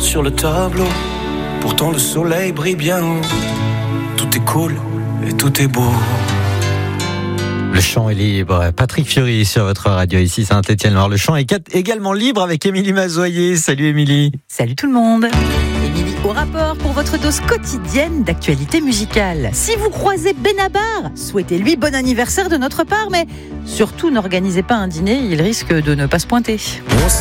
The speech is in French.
sur le tableau. Pourtant le soleil brille bien haut. Tout est cool et tout est beau. Le chant est libre. Patrick Fiori sur votre radio ici Saint-Étienne-Loire. Le chant est également libre avec Émilie Mazoyer. Salut Émilie. Salut tout le monde. Émilie au rapport pour votre dose quotidienne d'actualité musicale. Si vous croisez Benabar, souhaitez-lui bon anniversaire de notre part, mais surtout n'organisez pas un dîner, il risque de ne pas se pointer.